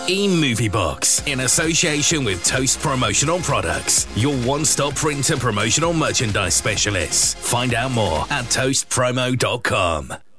eMovieBox, in association with Toast Promotional Products, your one-stop printer promotional merchandise specialists. Find out more at toastpromo.com.